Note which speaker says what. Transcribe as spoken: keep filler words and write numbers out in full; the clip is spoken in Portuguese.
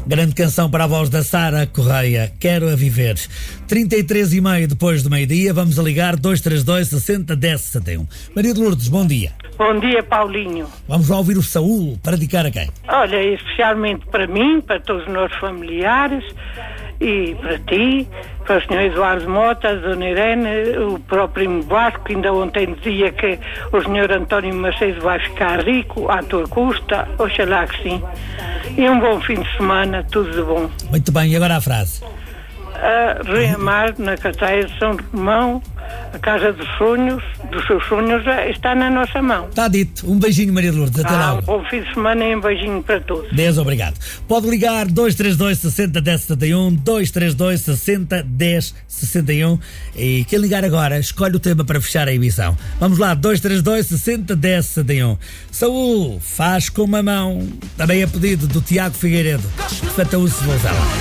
Speaker 1: Grande canção para a voz da Sara Correia, Quero a Viver. trinta e três e meio depois do meio-dia, vamos a ligar dois três dois, sessenta, dez, sessenta e um. Maria de Lourdes, bom dia.
Speaker 2: Bom dia, Paulinho.
Speaker 1: Vamos lá ouvir o Saúl, para dedicar a quem?
Speaker 2: Olha, especialmente para mim, para todos os meus familiares e para ti, para o senhor Eduardo Mota, a dona Irene, o próprio Vasco, que ainda ontem dizia que o senhor António Macedo vai ficar rico à tua custa, oxalá que sim. E um bom fim de semana, tudo de bom.
Speaker 1: Muito bem, e agora a frase?
Speaker 2: A Reamar, na Cateia de São Romão, a casa dos sonhos, dos seus sonhos, está na nossa mão.
Speaker 1: Está dito. Um beijinho, Maria de Lourdes. Até
Speaker 2: ah,
Speaker 1: lá.
Speaker 2: Um bom fim de semana e um beijinho para todos.
Speaker 1: Deus, obrigado. Pode ligar dois três dois, sessenta, dez, setenta e um, dois três dois, sessenta, dez, sessenta e um, e quem ligar agora, escolhe o tema para fechar a emissão. Vamos lá, dois três dois, sessenta, dez, sessenta e um. Saúl, faz com uma mão. Também é pedido do Tiago Figueiredo. Fata-se, Bolsão.